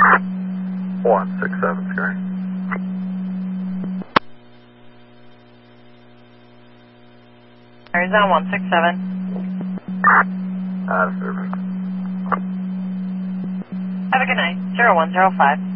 167, Scary. Arizona 167. Out of service. Have a good night. 0105.